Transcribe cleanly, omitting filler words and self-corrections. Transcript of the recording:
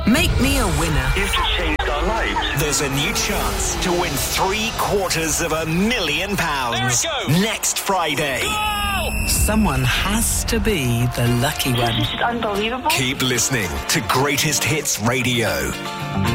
Make me a winner. You've just changed our lives. There's a new chance to win £750,000 There it goes. next Friday. Go! Someone has to be the lucky one. This is unbelievable. Keep listening to Greatest Hits Radio.